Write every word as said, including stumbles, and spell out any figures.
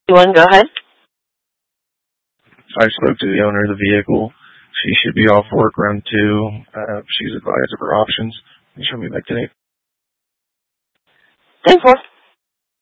One, go ahead. I spoke to the owner of the vehicle. She should be off work around two. Uh, she's advised of her options. She'll be back today. ten four.